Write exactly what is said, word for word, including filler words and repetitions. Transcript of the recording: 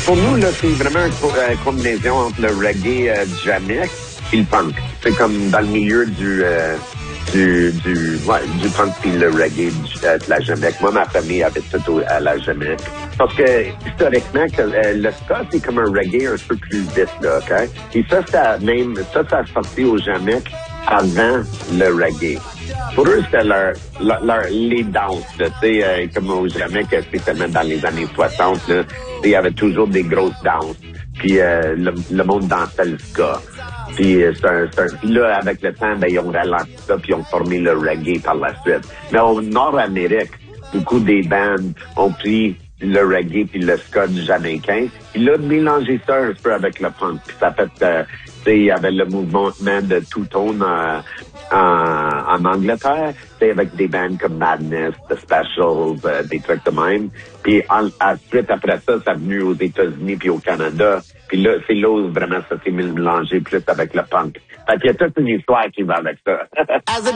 Pour nous, là, c'est vraiment une combinaison entre le reggae euh, du Jamaïque et le punk. C'est comme dans le milieu du euh, du du ouais, du punk et le reggae du, euh, de la Jamaïque. Moi, ma famille avait tout à la Jamaïque. Parce que historiquement, que, euh, le ska, c'est comme un reggae un peu plus vite, là, OK? Et ça, ça même ça, ça a sorti au Jamaïque avant le reggae. Pour eux, c'était leur, leur, leur les danses, tu sais, euh, comme au Jamaïque, spécialement dans les années soixante, là, il y avait toujours des grosses danses. Puis euh, le, le monde dansait le ska. Puis euh, c'est un, c'est un, là, avec le temps, ben, ils ont ralenti ça, puis ils ont formé le reggae par la suite. Mais au Nord-Amérique, beaucoup des bandes ont pris le reggae puis le ska du Jamaïcain. Puis là, mélanger ça un peu avec le punk. Puis ça fait, euh, tu sais, il y avait le mouvement de two-tone euh, en, en Angleterre, tu sais, avec des bands comme Madness, The Specials, euh, des trucs de même. Puis en, ensuite, après ça, ça a venu aux États-Unis puis au Canada. Puis là, c'est là où vraiment ça s'est mélangé plus avec le punk. Fait qu'il y a toute une histoire qui va avec ça.